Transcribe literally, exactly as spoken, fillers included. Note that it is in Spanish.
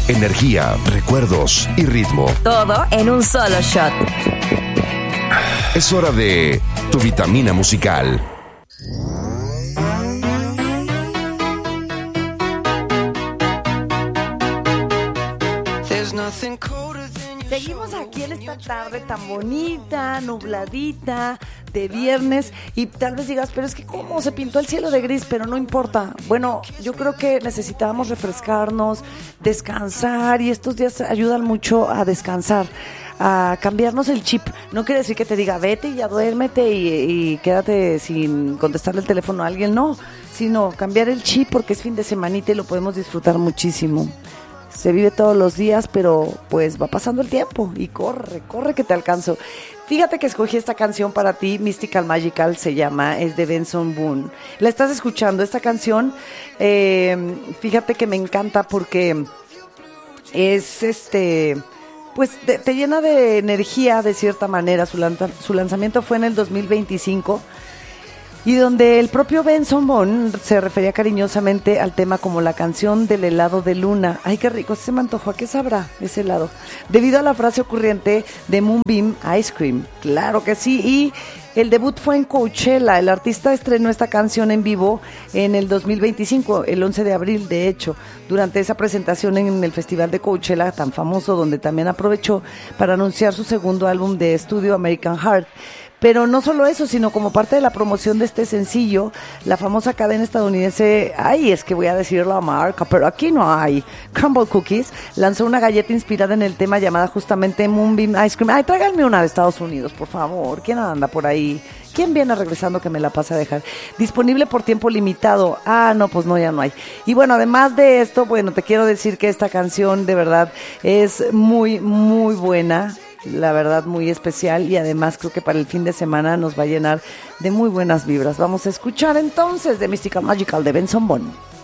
energía, recuerdos y ritmo. Todo en un solo shot. Es hora de tu vitamina musical. Seguimos aquí en esta tarde tan bonita, nubladita, de viernes, y tal vez digas, pero es que cómo se pintó el cielo de gris, pero no importa. Bueno, yo creo que necesitábamos refrescarnos, descansar, y estos días ayudan mucho a descansar, a cambiarnos el chip. No quiere decir que te diga, vete y ya duérmete y, y quédate sin contestarle el teléfono a alguien, no, sino cambiar el chip porque es fin de semanita y lo podemos disfrutar muchísimo. Se vive todos los días, pero pues va pasando el tiempo y corre, corre que te alcanzo. Fíjate que escogí esta canción para ti, Mystical Magical se llama, es de Benson Boone. La estás escuchando, esta canción, eh, fíjate que me encanta porque es este... pues te, te llena de energía de cierta manera. Su, lanza, su lanzamiento fue en el dos mil veinticinco, y donde el propio Benson Boone se refería cariñosamente al tema como la canción del helado de luna. Ay, qué rico, se me antojó. ¿A qué sabrá ese helado? Debido a la frase ocurriente de Moonbeam Ice Cream. Claro que sí. Y el debut fue en Coachella. El artista estrenó esta canción en vivo en el dos mil veinticinco, el once de abril, de hecho, durante esa presentación en el Festival de Coachella tan famoso, donde también aprovechó para anunciar su segundo álbum de estudio, American Heart. Pero no solo eso, sino como parte de la promoción de este sencillo, la famosa cadena estadounidense, ay, es que voy a decir la marca, pero aquí no hay, Crumble Cookies, lanzó una galleta inspirada en el tema llamada justamente Moonbeam Ice Cream. Ay, tráiganme una de Estados Unidos, por favor. ¿Quién anda por ahí? ¿Quién viene regresando que me la pase a dejar? Disponible por tiempo limitado. Ah, no, pues no, ya no hay. Y bueno, además de esto, bueno, te quiero decir que esta canción de verdad es muy, muy buena. La verdad, muy especial, y además creo que para el fin de semana nos va a llenar de muy buenas vibras. Vamos a escuchar entonces de Mystical Magical de Benson Boone.